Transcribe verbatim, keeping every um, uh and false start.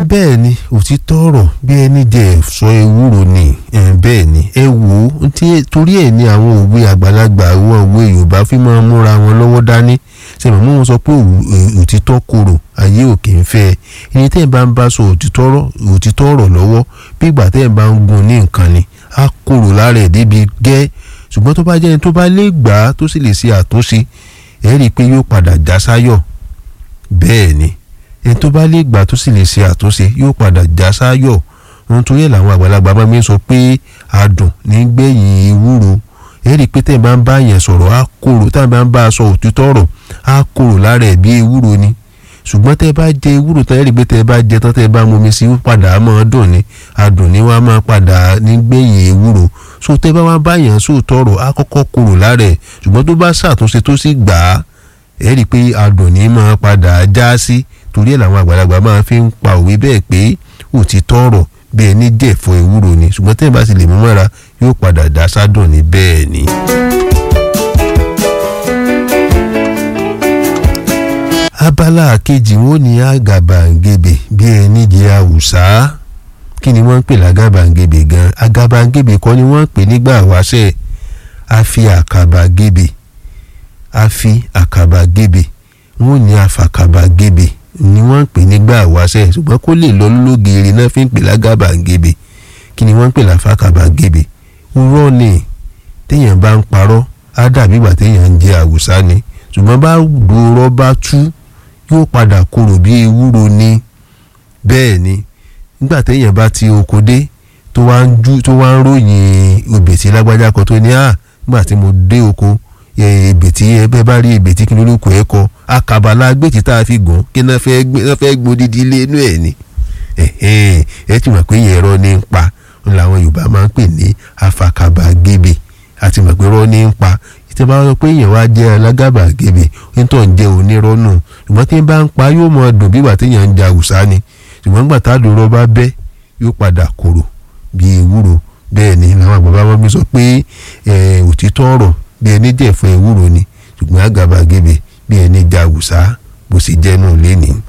bẹ́ẹ̀ ni òtítọ́ ọ̀rọ̀ bí ẹni jẹ ẹ̀fọ́ ewúro ni bẹ́ẹ̀ ni ẹ wò ó torí ẹ̀ ní àwọn òwe àgbàlagbà àwọn òwe Yorùbá fi máa ń múra wọn lọ́wọ́ dání ṣe mọ̀ wọ́n sọ pé òtítọ́ korò ayé ò kì í fẹ́ ẹni tẹ́ ẹ̀ bá ń bá sọ òtítọ́ ọ̀rọ̀ lọ́wọ́ bí ìgbà tẹ́ ẹ̀ bá ń gun ní nǹkan ni á korò lára ẹ̀ débi gẹ́ ṣùgbọ́n tó bá jẹ́ ẹni tó bá lè gbà á tó sì lè ṣe àtúnṣe ẹ̀ rí i pé yóò padà já sáyọ̀ bẹ́ẹ̀ ni ẹni tó bá lè gbà tó sì lè ṣe àtúnṣe yóò padà já sáyọ̀ ohun tó yẹ làwọn àgbàlagbà máa ń sọ pé adùn nígbẹ̀yìn ewúro ẹ rí i pé tẹ́ ẹ bá ń bá yẹn sọ̀rọ̀ á korò tá ẹ bá ń bá a sọ òtítọ́ ọ̀rọ̀ á korò lára ẹ̀ bí ewúro ni ṣùgbọ́n tẹ́ ẹ bá jẹ ewúro tán ẹ rí i pé tẹ́ ẹ bá jẹ tán tẹ́ ẹ bá momi sí padà á máa dùn ni adùn ni wọ́n á máa padà nígbẹ̀yìn ewúro so tẹ́ ẹ bá wá bá yẹn sóòtọ́ ọ̀rọ̀ á kọ́kọ́ korò lára ẹ̀ ṣùgbọ́n tó bá ṣàtúnṣe tó sì gbà á ẹ rí i pé adùn ni máa padà já sí torí ẹ̀ làwọn àgbàlagbà máa fi ń pa òwe bẹ́ẹ̀ pé òtítọ́ ọ̀rọ̀ bí ẹni jẹ̀fọ́ ewúro ni ṣùgbọ́n tẹ́ ẹ bá sì lè mú mọ́ra yóò padà dá sádùn ní bẹ́ẹ̀ ni. abala kejì wọn ní àgàbàǹgebè bí ẹni jẹ àwùsá kí ni wọ́n ń pè lágàbàǹgebè gan àgàbàǹgebè kọ́ ni wọ́n ń pè nígbà wáṣẹ̀ àfi àkàbàgebè àfi àkàbàgebè wọn ní àfàkàbàgebè ni wọ́n ń pè nígbà wáṣẹ̀ ṣùgbọ́n kó lè lọ lógeere náà fi ń pè lágàbàǹgebè kí ni wọ́n ń pè láfàkàbàgebè rọ́ ni téèyàn bá ń parọ́ á dàbí ìgbà téèyàn ń jẹ àwùsá ni ṣùgbọ́n bá dòrọ́ bá tú yóò padà korò bí ewúro ni bẹ́ẹ̀ ni nígbà téèyàn bá ti oko dé tó wá ń jú tó wá ń ròyìn òbètí lágbájá kan tó ní à nígbà tí mo dé oko èbètí ẹ bẹ́ẹ̀ bá rí èbètí kí lórúkọ ẹ kọ akàbàlà gbètì tá a fi gùn kí náà fẹ́ gbódìdí ilé inú ẹ̀ ni ẹ ti mọ̀ pé ẹ̀rọ ní ń pa làwọn Yorùbá máa ń pè ní afàkàbàgebè àti mọ̀ pé rọ́ ní ń pa tí bá sọ pé èèyàn wá jẹ́ alágàbàgebè nítorí ń jẹ́ onírọ́nù ṣùgbọ́n tí ń bá ń pa yóò mọ dùn bí ìgbà téèyàn ń ja àwùsá ni ṣùgbọ́n gbà tá a dòrò bá bẹ́ yóò padà korò bí ewúro bẹ́ẹ̀ ni làwọn àgbàbá wọn bí sọ pé òtítọ́ ọ̀rọ̀ bí ẹni jẹ̀fọ́ ewúro ni ṣùgbọ́n àgàbàgebè bí ẹni ja àwùsá bó sì jẹ́ nù lẹ́nìí.